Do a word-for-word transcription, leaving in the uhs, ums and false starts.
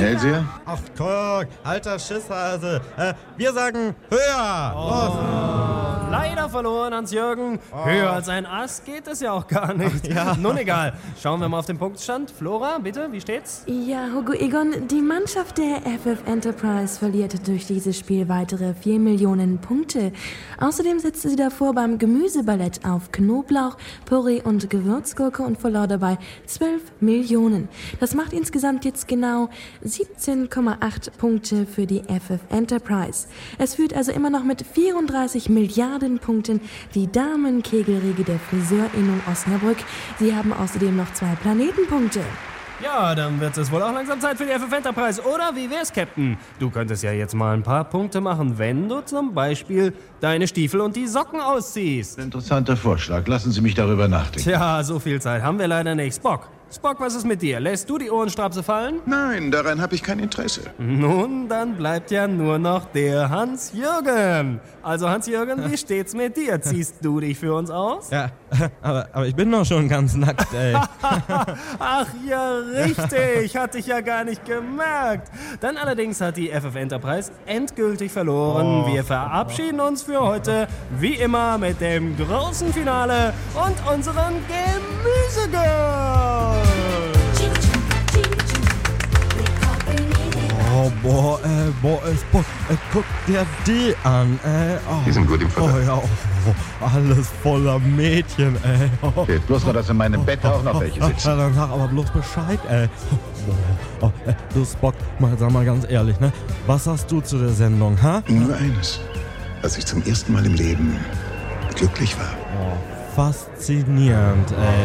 Hellseher? Ach, guck, alter Schisshase. Äh, wir sagen höher. Los. Leider verloren, Hans-Jürgen. Oh. Höher als ein Ass geht es ja auch gar nicht. Ja. Nun egal. Schauen wir mal auf den Punktstand. Flora, bitte, wie steht's? Ja, Hugo Egon, die Mannschaft der F F Enterprise verliert durch dieses Spiel weitere vier Millionen Punkte. Außerdem setzte sie davor beim Gemüseballett auf Knoblauch, Püree und Gewürzgurke und verlor dabei zwölf Millionen. Das macht insgesamt jetzt genau siebzehn Komma acht Punkte für die F F Enterprise. Es führt also immer noch mit vierunddreißig Milliarden Punkten die Damenkegelriege der Friseurinnung Osnabrück. Sie haben außerdem noch zwei Planetenpunkte. Ja, dann wird es wohl auch langsam Zeit für die F F Enterprise, oder? Wie wär's, Captain? Du könntest ja jetzt mal ein paar Punkte machen, wenn du zum Beispiel deine Stiefel und die Socken ausziehst. Interessanter Vorschlag. Lassen Sie mich darüber nachdenken. Tja, so viel Zeit haben wir leider nicht. Spock, Spock, was ist mit dir? Lässt du die Ohrenstrapse fallen? Nein, daran habe ich kein Interesse. Nun, dann bleibt ja nur noch der Hans-Jürgen. Also Hans-Jürgen, wie steht's mit dir? Ziehst du dich für uns aus? Ja, aber, aber ich bin doch schon ganz nackt, ey. Ach ja, richtig. Hatte ich ja gar nicht gemerkt. Dann allerdings hat die F F Enterprise endgültig verloren. Oh. Wir verabschieden uns für heute, wie immer, mit dem großen Finale und unseren Gemüsegirls. Oh, boah, äh, boah, äh, boah, äh, guck dir die an, ey. Oh. Die sind gut im Futter. Oh ja, oh, alles voller Mädchen, ey. Oh. Fehlt bloß noch, dass in meinem Bett auch noch welche sitzen. Ja, dann sag aber bloß Bescheid, ey. Oh, oh, äh, du Spock, mal, sag mal ganz ehrlich, ne? Was sagst du zu der Sendung, ha? Nur eines, dass ich zum ersten Mal im Leben glücklich war. Oh, faszinierend, ey.